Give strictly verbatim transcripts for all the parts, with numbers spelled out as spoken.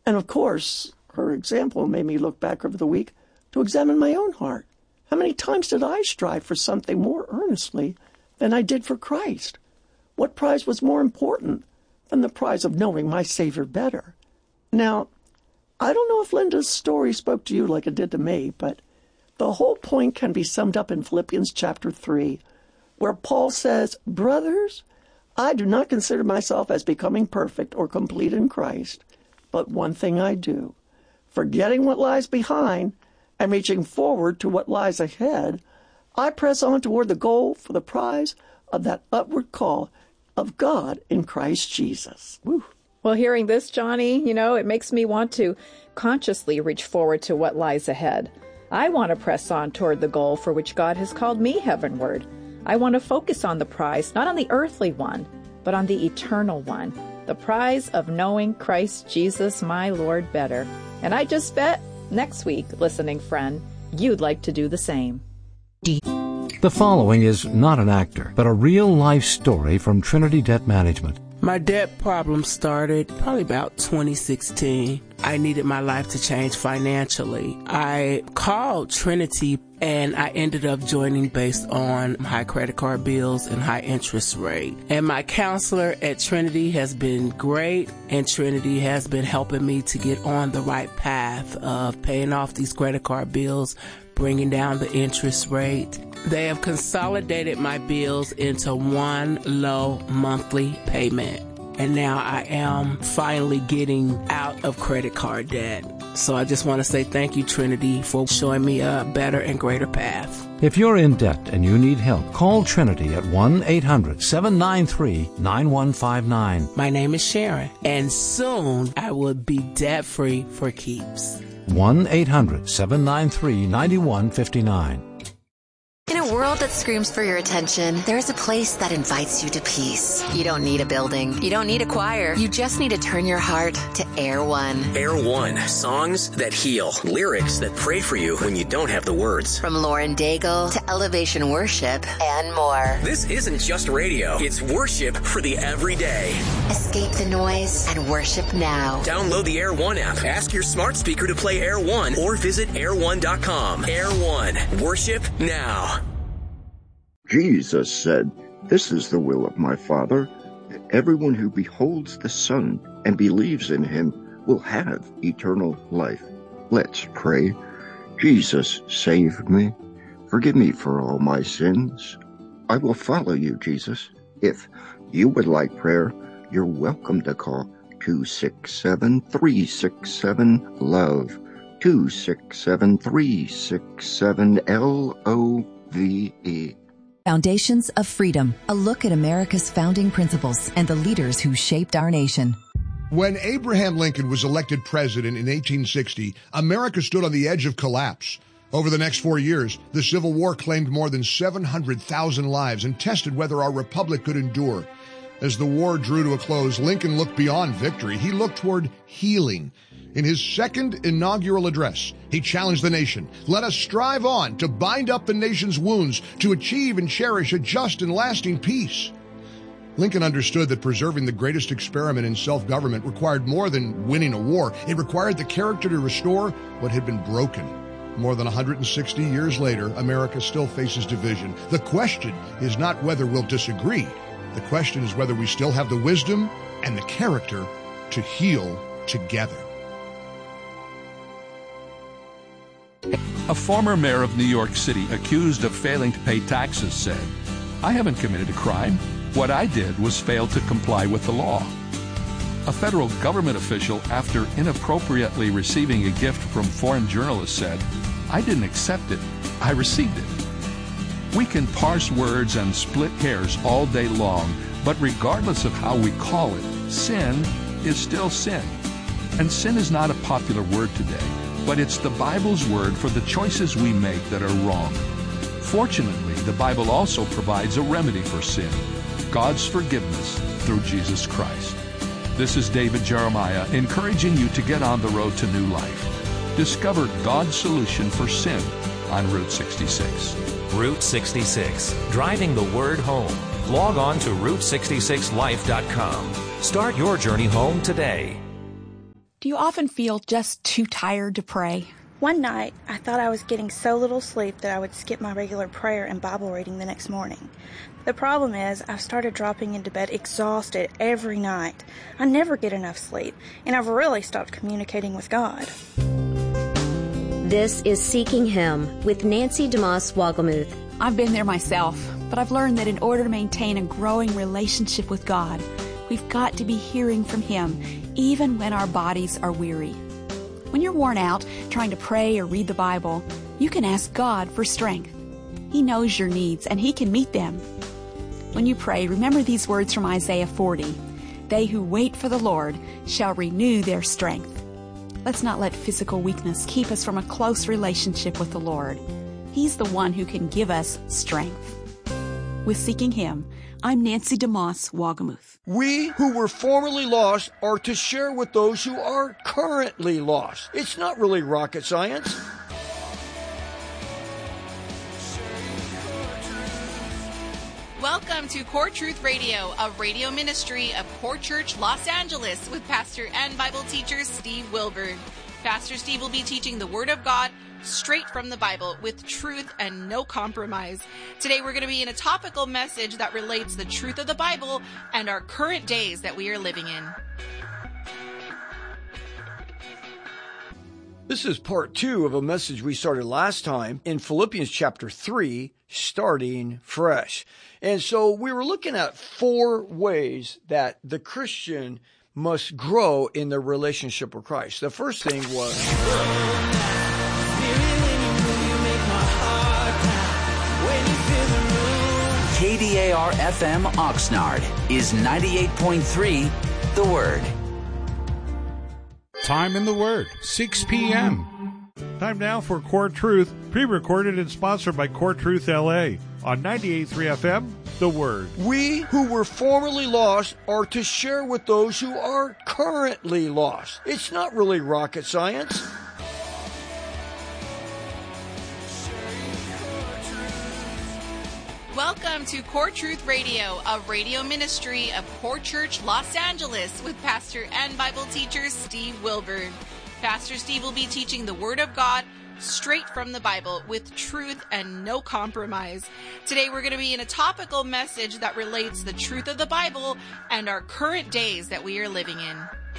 And of course, her example made me look back over the week to examine my own heart. How many times did I strive for something more earnestly than I did for Christ? What prize was more important than the prize of knowing my Savior better? Now, I don't know if Linda's story spoke to you like it did to me, but the whole point can be summed up in Philippians chapter three, where Paul says, "Brothers, I do not consider myself as becoming perfect or complete in Christ, but one thing I do, forgetting what lies behind and reaching forward to what lies ahead, I press on toward the goal for the prize of that upward call of God in Christ Jesus." Woo. Well, hearing this, Johnny, you know, it makes me want to consciously reach forward to what lies ahead. I want to press on toward the goal for which God has called me heavenward. I want to focus on the prize, not on the earthly one, but on the eternal one, the prize of knowing Christ Jesus, my Lord, better. And I just bet next week, listening friend, you'd like to do the same. The following is not an actor, but a real-life story from Trinity Debt Management. My debt problem started probably about twenty sixteen. I needed my life to change financially. I called Trinity and I ended up joining based on high credit card bills and high interest rate. And my counselor at Trinity has been great, and Trinity has been helping me to get on the right path of paying off these credit card bills, bringing down the interest rate. They have consolidated my bills into one low monthly payment. And now I am finally getting out of credit card debt. So I just want to say thank you, Trinity, for showing me a better and greater path. If you're in debt and you need help, call Trinity at one eight hundred seven nine three nine one five nine. My name is Sharon, and soon I will be debt-free for keeps. one eight hundred seven nine three nine one five nine. In a world that screams for your attention, there's a place that invites you to peace. You don't need a building. You don't need a choir. You just need to turn your heart to Air One. Air One. Songs that heal. Lyrics that pray for you when you don't have the words. From Lauren Daigle to Elevation Worship and more. This isn't just radio. It's worship for the everyday. Escape the noise and worship now. Download the Air One app. Ask your smart speaker to play Air One or visit air one dot com. Air One. Worship now. Jesus said, "This is the will of my Father, that everyone who beholds the Son and believes in him will have eternal life." Let's pray. Jesus, save me. Forgive me for all my sins. I will follow you, Jesus. If you would like prayer, you're welcome to call two six seven, three six seven, LOVE, two six seven, three six seven, L O V E. Foundations of Freedom, a look at America's founding principles and the leaders who shaped our nation. When Abraham Lincoln was elected president in eighteen sixty, America stood on the edge of collapse. Over the next four years, the Civil War claimed more than seven hundred thousand lives and tested whether our republic could endure. As the war drew to a close, Lincoln looked beyond victory. He looked toward healing. In his second inaugural address, he challenged the nation. Let us strive on to bind up the nation's wounds, to achieve and cherish a just and lasting peace. Lincoln understood that preserving the greatest experiment in self-government required more than winning a war. It required the character to restore what had been broken. More than one hundred sixty years later, America still faces division. The question is not whether we'll disagree. The question is whether we still have the wisdom and the character to heal together. A former mayor of New York City accused of failing to pay taxes said, "I haven't committed a crime. What I did was fail to comply with the law." A federal government official, after inappropriately receiving a gift from foreign journalists, said, "I didn't accept it. I received it." We can parse words and split hairs all day long, but regardless of how we call it, sin is still sin. And sin is not a popular word today, but it's the Bible's word for the choices we make that are wrong. Fortunately, the Bible also provides a remedy for sin, God's forgiveness through Jesus Christ. This is David Jeremiah encouraging you to get on the road to new life. Discover God's solution for sin on Route sixty-six. Route sixty-six, driving the word home. Log on to route sixty-six life dot com. Start your journey home today. Do you often feel just too tired to pray? One night, I thought I was getting so little sleep that I would skip my regular prayer and Bible reading the next morning. The problem is, I've started dropping into bed exhausted every night. I never get enough sleep, and I've really stopped communicating with God. This is Seeking Him with Nancy DeMoss Wogelmuth. I've been there myself, but I've learned that in order to maintain a growing relationship with God, we've got to be hearing from Him, even when our bodies are weary. When you're worn out trying to pray or read the Bible, you can ask God for strength. He knows your needs, and He can meet them. When you pray, remember these words from Isaiah forty. They who wait for the Lord shall renew their strength. Let's not let physical weakness keep us from a close relationship with the Lord. He's the one who can give us strength. With Seeking Him, I'm Nancy DeMoss Wogelmuth. We who were formerly lost are to share with those who are currently lost. It's not really rocket science. Welcome to Core Truth Radio, a radio ministry of Core Church Los Angeles with pastor and Bible teacher Steve Wilburn. Pastor Steve will be teaching the Word of God straight from the Bible with truth and no compromise. Today we're going to be in a topical message that relates the truth of the Bible and our current days that we are living in. This is part two of a message we started last time in Philippians chapter three, starting fresh. And so we were looking at four ways that the Christian must grow in their relationship with Christ. The first thing was K D A R F M Oxnard is ninety-eight point three The Word. Time in the Word, six p.m. Time now for Core Truth, pre-recorded and sponsored by Core Truth L A on ninety-eight point three F M, The Word. We who were formerly lost are to share with those who are currently lost. It's not really rocket science. Welcome to Core Truth Radio, a radio ministry of Core Church Los Angeles with pastor and Bible teacher Steve Wilburn. Pastor Steve will be teaching the Word of God straight from the Bible with truth and no compromise. Today we're going to be in a topical message that relates the truth of the Bible and our current days that we are living in.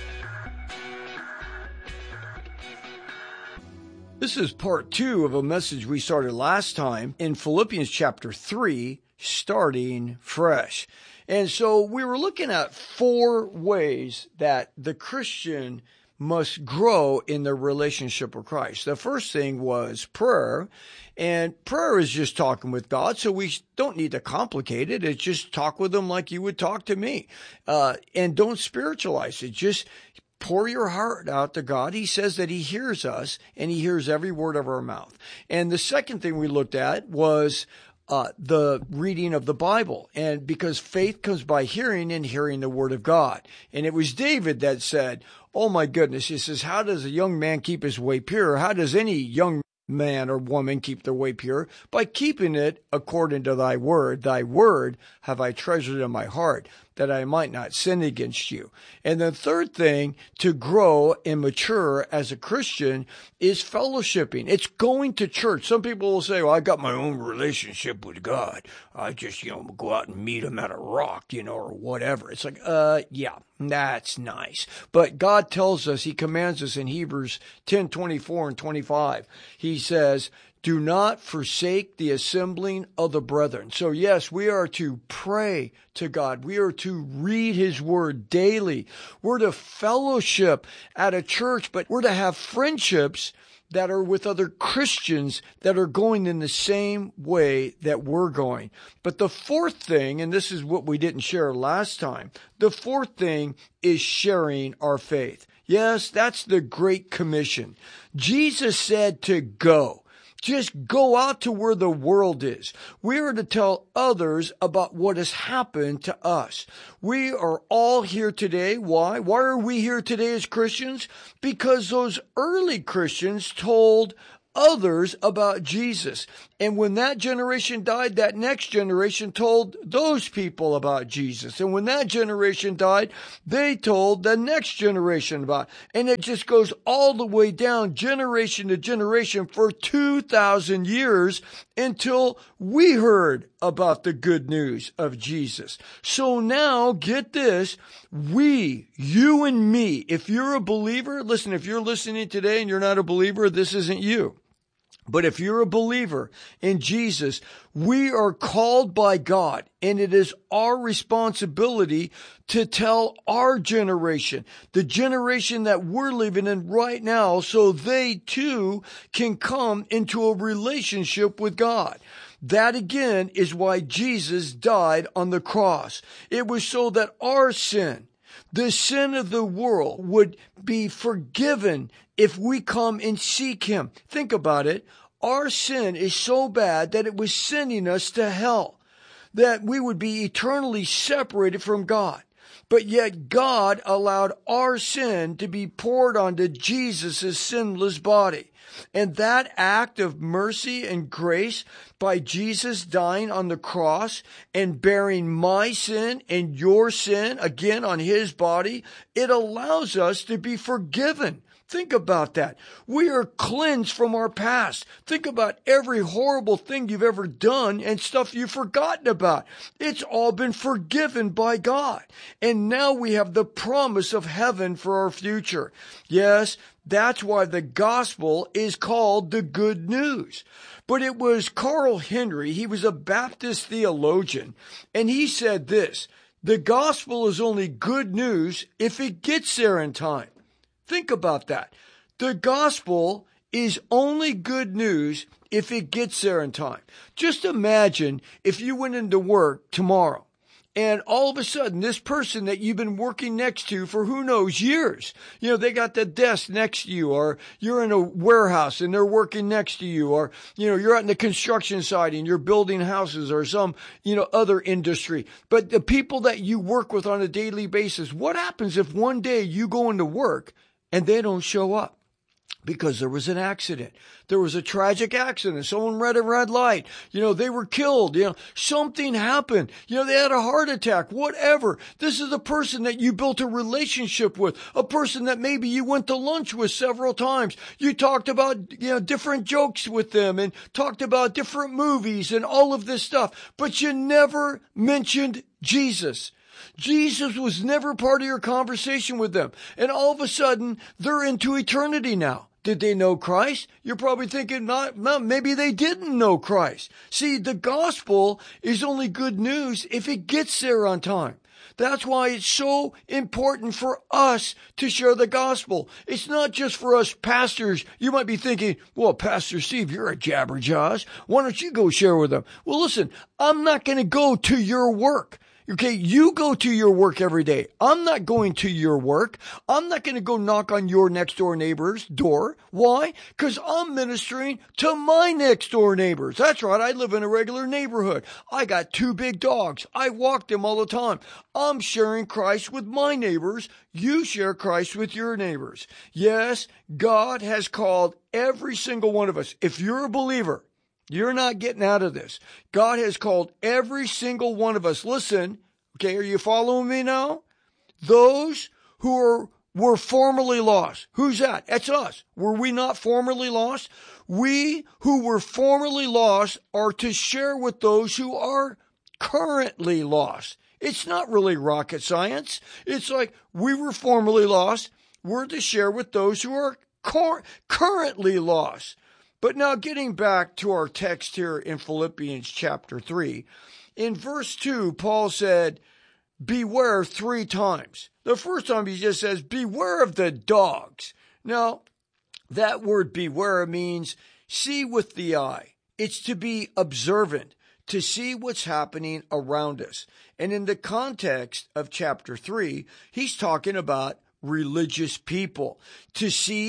This is part two of a message we started last time in Philippians chapter three, starting fresh. And so we were looking at four ways that the Christian must grow in their relationship with Christ. The first thing was prayer, and prayer is just talking with God, so we don't need to complicate it. It's just talk with Him like you would talk to me. Uh, and don't spiritualize it. Just pour your heart out to God. He says that He hears us, and He hears every word of our mouth. And the second thing we looked at was uh the reading of the Bible. And because faith comes by hearing, and hearing the Word of God. And it was David that said, oh my goodness, he says, how does a young man keep his way pure? How does any young man or woman keep their way pure? By keeping it according to thy word. Thy word have I treasured in my heart, that I might not sin against you. And the third thing to grow and mature as a Christian is fellowshipping. It's going to church. Some people will say, well, I got my own relationship with God. I just, you know, go out and meet Him at a rock, you know, or whatever. It's like, uh, yeah, that's nice. But God tells us, He commands us in Hebrews ten, twenty-four and twenty-five. He says, do not forsake the assembling of the brethren. So yes, we are to pray to God. We are to read His Word daily. We're to fellowship at a church, but we're to have friendships that are with other Christians that are going in the same way that we're going. But the fourth thing, and this is what we didn't share last time, the fourth thing is sharing our faith. Yes, that's the Great Commission. Jesus said to go. Just go out to where the world is. We are to tell others about what has happened to us. We are all here today. Why? Why are we here today as Christians? Because those early Christians told others about Jesus. And when that generation died, that next generation told those people about Jesus. And when that generation died, they told the next generation about it. And it just goes all the way down generation to generation for two thousand years until we heard about the good news of Jesus. So now get this, we, you and me, if you're a believer, listen, if you're listening today and you're not a believer, this isn't you. But if you're a believer in Jesus, we are called by God, and it is our responsibility to tell our generation, the generation that we're living in right now, so they too can come into a relationship with God. That again is why Jesus died on the cross. It was so that our sin, the sin of the world, would be forgiven if we come and seek him. Think about it. Our sin is so bad that it was sending us to hell, that we would be eternally separated from God. But yet God allowed our sin to be poured onto Jesus' sinless body. And that act of mercy and grace by Jesus dying on the cross and bearing my sin and your sin again on his body, it allows us to be forgiven. Think about that. We are cleansed from our past. Think about every horrible thing you've ever done and stuff you've forgotten about. It's all been forgiven by God. And now we have the promise of heaven for our future. Yes, that's why the gospel is called the good news. But it was Carl Henry, he was a Baptist theologian, and he said this, the gospel is only good news if it gets there in time. Think about that. The gospel is only good news if it gets there in time. Just imagine if you went into work tomorrow and all of a sudden this person that you've been working next to for who knows years, you know, they got the desk next to you, or you're in a warehouse and they're working next to you, or, you know, you're out in the construction site and you're building houses or some, you know, other industry. But the people that you work with on a daily basis, what happens if one day you go into work and they don't show up? Because there was an accident. There was a tragic accident. Someone red a red light. You know, they were killed. You know, something happened. You know, they had a heart attack, whatever. This is a person that you built a relationship with, a person that maybe you went to lunch with several times. You talked about, you know, different jokes with them and talked about different movies and all of this stuff, but you never mentioned Jesus. Jesus was never part of your conversation with them. And all of a sudden, they're into eternity now. Did they know Christ? You're probably thinking, not, not, maybe they didn't know Christ. See, the gospel is only good news if it gets there on time. That's why it's so important for us to share the gospel. It's not just for us pastors. You might be thinking, well, Pastor Steve, you're a jabberjaws. Why don't you go share with them? Well, listen, I'm not going to go to your work. Okay, you go to your work every day. I'm not going to your work. I'm not going to go knock on your next door neighbor's door. Why? Because I'm ministering to my next door neighbors. That's right. I live in a regular neighborhood. I got two big dogs. I walk them all the time. I'm sharing Christ with my neighbors. You share Christ with your neighbors. Yes, God has called every single one of us. If you're a believer, you're not getting out of this. God has called every single one of us. Listen, okay, are you following me now? Those who are, were formerly lost. Who's that? That's us. Were we not formerly lost? We who were formerly lost are to share with those who are currently lost. It's not really rocket science. It's like we were formerly lost. We're to share with those who are cor- currently lost. But now getting back to our text here in Philippians chapter three, in verse two, Paul said, beware three times. The first time he just says, beware of the dogs. Now, that word beware means see with the eye. It's to be observant, to see what's happening around us. And in the context of chapter three, he's talking about religious people. To see,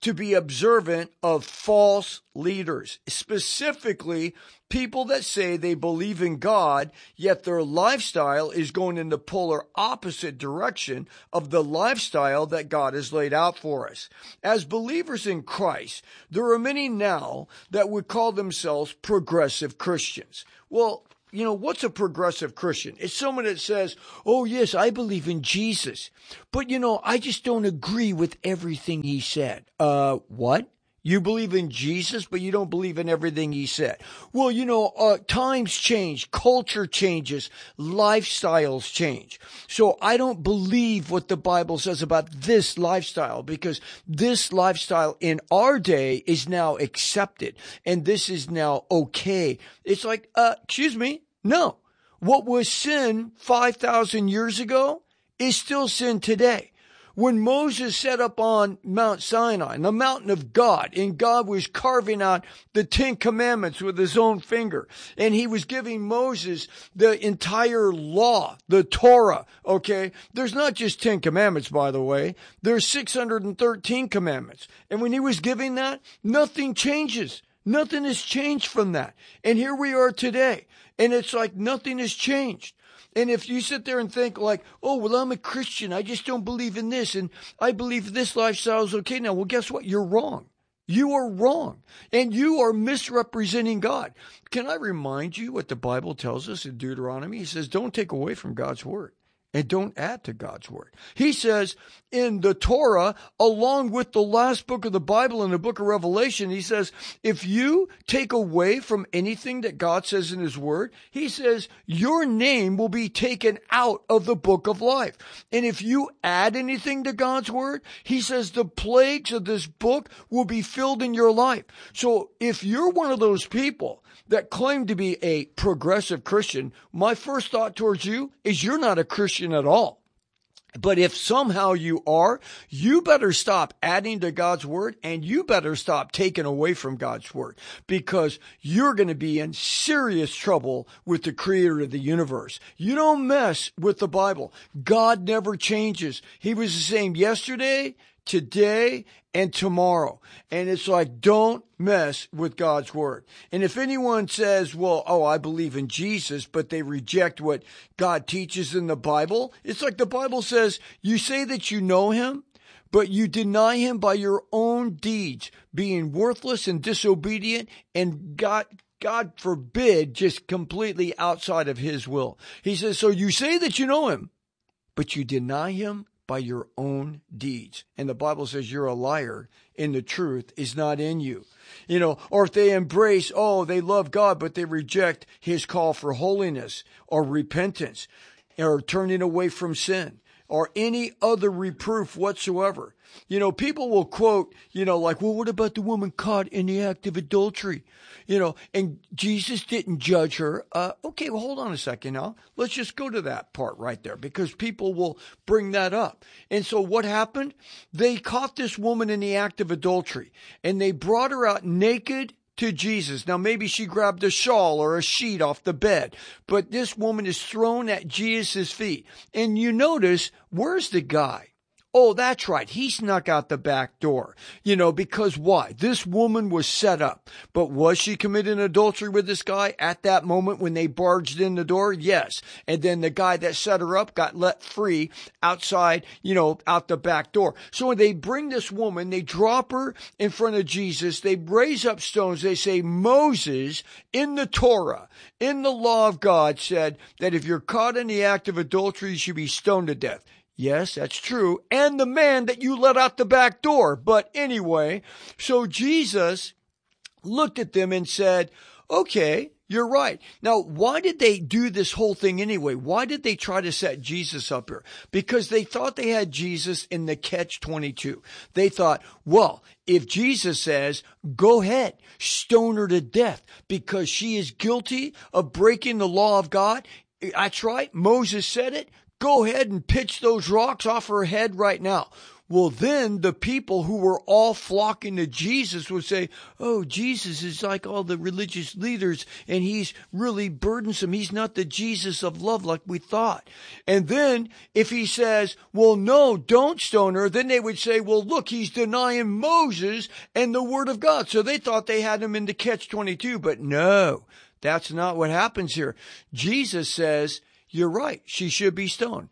to be observant of false leaders, specifically people that say they believe in God, yet their lifestyle is going in the polar opposite direction of the lifestyle that God has laid out for us. As believers in Christ, there are many now that would call themselves progressive Christians. Well, you know, what's a progressive Christian? It's someone that says, oh, yes, I believe in Jesus, but, you know, I just don't agree with everything he said. Uh, what? You believe in Jesus, but you don't believe in everything he said. Well, you know, uh, times change, culture changes, lifestyles change. So I don't believe what the Bible says about this lifestyle, because this lifestyle in our day is now accepted and this is now okay. It's like, uh, excuse me, no. What was sin five thousand years ago is still sin today. When Moses set up on Mount Sinai, the mountain of God, and God was carving out the Ten Commandments with his own finger, and he was giving Moses the entire law, the Torah, okay? There's not just Ten Commandments, by the way. There's six hundred thirteen commandments. And when he was giving that, nothing changes. Nothing has changed from that. And here we are today, and it's like nothing has changed. And if you sit there and think like, oh, well, I'm a Christian, I just don't believe in this, and I believe this lifestyle is okay now, well, guess what? You're wrong. You are wrong. And you are misrepresenting God. Can I remind you what the Bible tells us in Deuteronomy? He says, don't take away from God's word. And don't add to God's word. He says in the Torah, along with the last book of the Bible in the book of Revelation, he says, if you take away from anything that God says in his word, he says, your name will be taken out of the book of life. And if you add anything to God's word, he says the plagues of this book will be filled in your life. So if you're one of those people that claim to be a progressive Christian, my first thought towards you is you're not a Christian at all. But if somehow you are, you better stop adding to God's word, and you better stop taking away from God's word, because you're going to be in serious trouble with the creator of the universe. You don't mess with the Bible. God never changes. He was the same yesterday, today, and tomorrow. And it's like, don't mess with God's word. And if anyone says, well, oh, I believe in Jesus, but they reject what God teaches in the Bible, it's like the Bible says, you say that you know him, but you deny him by your own deeds, being worthless and disobedient, and God God forbid, just completely outside of his will. He says, so you say that you know him, but you deny him by your own deeds. And the Bible says you're a liar and the truth is not in you. You know, or if they embrace, oh, they love God, but they reject his call for holiness or repentance or turning away from sin or any other reproof whatsoever. You know, people will quote, you know, like, well, what about the woman caught in the act of adultery? You know, and Jesus didn't judge her. Uh, okay, well, hold on a second now. Let's just go to that part right there, because people will bring that up. And so what happened? They caught this woman in the act of adultery, and they brought her out naked to Jesus. Now, maybe she grabbed a shawl or a sheet off the bed, but this woman is thrown at Jesus' feet. And you notice, where's the guy? Oh, that's right. He snuck out the back door. You know, because why? This woman was set up. But was she committing adultery with this guy at that moment when they barged in the door? Yes. And then the guy that set her up got let free outside, you know, out the back door. So when they bring this woman, they drop her in front of Jesus. They raise up stones. They say, Moses in the Torah, in the law of God, said that if you're caught in the act of adultery, you should be stoned to death. Yes, that's true. And the man that you let out the back door. But anyway, so Jesus looked at them and said, okay, you're right. Now, why did they do this whole thing anyway? Why did they try to set Jesus up here? Because they thought they had Jesus in the catch twenty-two. They thought, well, if Jesus says, go ahead, stone her to death because she is guilty of breaking the law of God. That's right. Moses said it. Go ahead and pitch those rocks off her head right now. Well, then the people who were all flocking to Jesus would say, oh, Jesus is like all the religious leaders, and he's really burdensome. He's not the Jesus of love like we thought. And then if he says, well, no, don't stone her, then they would say, well, look, he's denying Moses and the word of God. So they thought they had him into catch twenty-two, but no, that's not what happens here. Jesus says, you're right, she should be stoned.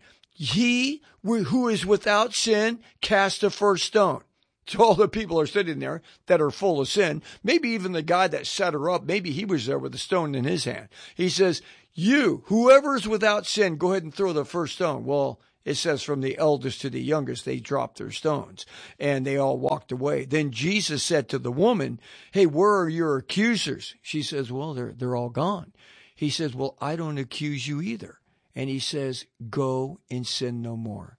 He who is without sin cast the first stone. So all the people are sitting there that are full of sin. Maybe even the guy that set her up, maybe he was there with a stone in his hand. He says, you, whoever is without sin, go ahead and throw the first stone. Well, it says from the eldest to the youngest, they dropped their stones and they all walked away. Then Jesus said to the woman, hey, where are your accusers? She says, well, they're, they're all gone. He says, well, I don't accuse you either. And he says, go and sin no more.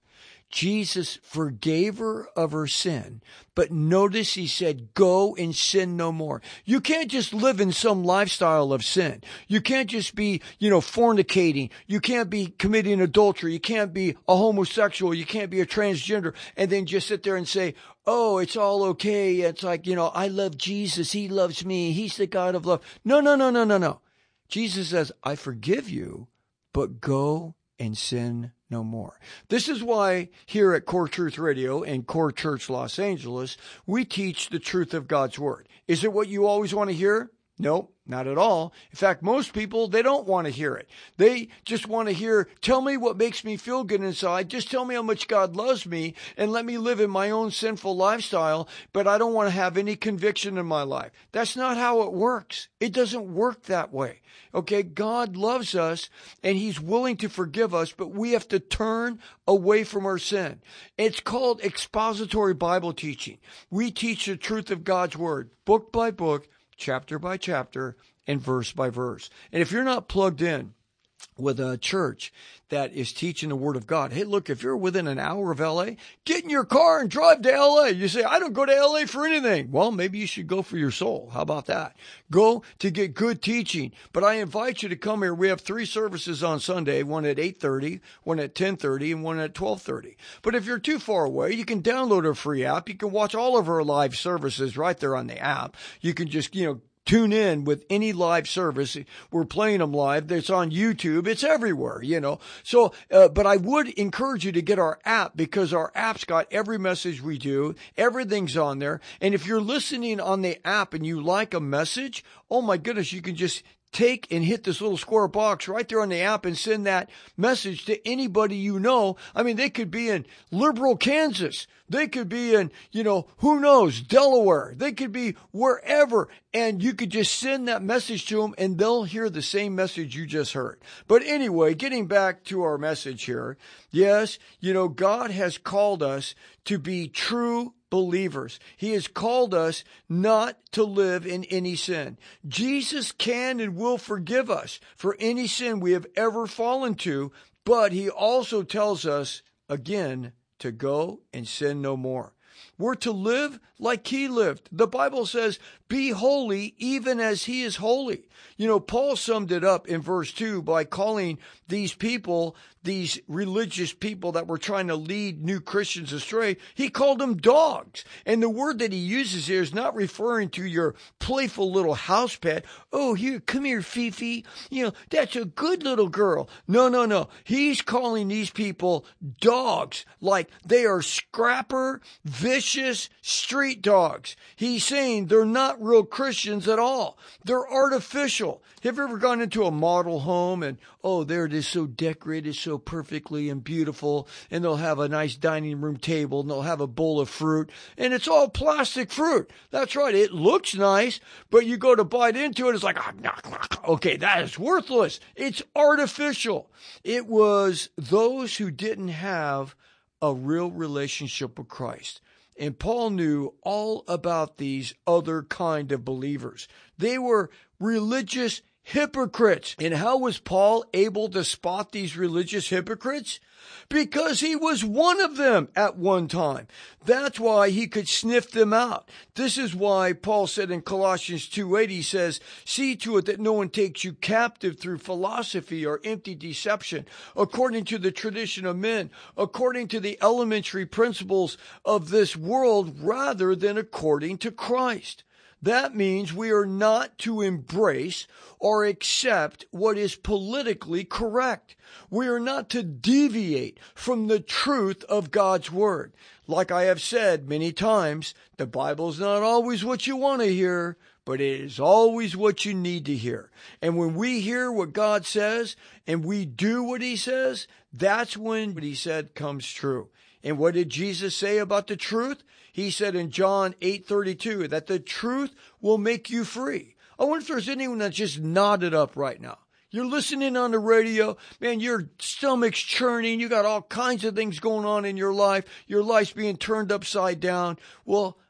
Jesus forgave her of her sin, but notice he said, go and sin no more. You can't just live in some lifestyle of sin. You can't just be, you know, fornicating. You can't be committing adultery. You can't be a homosexual. You can't be a transgender and then just sit there and say, oh, it's all okay. It's like, you know, I love Jesus. He loves me. He's the God of love. No, no, no, no, no, no. Jesus says, I forgive you, but go and sin no more. This is why here at Core Truth Radio and Core Church Los Angeles, we teach the truth of God's Word. Is it what you always want to hear? Nope, not at all. In fact, most people, they don't want to hear it. They just want to hear, tell me what makes me feel good inside. Just tell me how much God loves me and let me live in my own sinful lifestyle, but I don't want to have any conviction in my life. That's not how it works. It doesn't work that way. Okay, God loves us and he's willing to forgive us, but we have to turn away from our sin. It's called expository Bible teaching. We teach the truth of God's Word, book by book, chapter by chapter, and verse by verse. And if you're not plugged in with a church that is teaching the Word of God, hey, look, if you're within an hour of L A, get in your car and drive to L A. You say, I don't go to L A for anything. Well, maybe you should go for your soul. How about that? Go to get good teaching. But I invite you to come here. We have three services on Sunday, one at eight thirty, one at ten thirty, and one at twelve thirty. But if you're too far away, you can download a free app. You can watch all of our live services right there on the app. You can just, you know, tune in with any live service. We're playing them live. It's on YouTube. It's everywhere, you know. So, uh, but I would encourage you to get our app because our app's got every message we do. Everything's on there. And if you're listening on the app and you like a message, oh my goodness, you can just take and hit this little square box right there on the app and send that message to anybody you know. I mean, they could be in Liberal, Kansas. They could be in, you know, who knows, Delaware. They could be wherever. And you could just send that message to them and they'll hear the same message you just heard. But anyway, getting back to our message here. Yes, you know, God has called us to be true believers. He has called us not to live in any sin. Jesus can and will forgive us for any sin we have ever fallen to, but he also tells us, again, to go and sin no more. We're to live like he lived. The Bible says, be holy even as he is holy. You know, Paul summed it up in verse two by calling these people, these religious people that were trying to lead new Christians astray, he called them dogs. And the word that he uses here is not referring to your playful little house pet. Oh, here, come here, Fifi. You know, that's a good little girl. No, no, no. He's calling these people dogs, like they are scrapper, vicious street dogs. He's saying they're not real Christians at all. They're artificial. Have you ever gone into a model home and, oh, there it is, so decorated, so perfectly and beautiful, and they'll have a nice dining room table, and they'll have a bowl of fruit, and it's all plastic fruit. That's right. It looks nice, but you go to bite into it, it's like, okay, that is worthless. It's artificial. It was those who didn't have a real relationship with Christ. And Paul knew all about these other kind of believers. They were religious hypocrites. And how was Paul able to spot these religious hypocrites? Because he was one of them at one time. That's why he could sniff them out. This is why Paul said in Colossians two eight, he says, see to it that no one takes you captive through philosophy or empty deception, according to the tradition of men, according to the elementary principles of this world, rather than according to Christ. That means we are not to embrace or accept what is politically correct. We are not to deviate from the truth of God's Word. Like I have said many times, the Bible is not always what you want to hear, but it is always what you need to hear. And when we hear what God says and we do what He says, that's when what He said comes true. And what did Jesus say about the truth? He said in John eight thirty-two that the truth will make you free. I wonder if there's anyone that just nodded up right now. You're listening on the radio, man, your stomach's churning. You got all kinds of things going on in your life. Your life's being turned upside down. Well,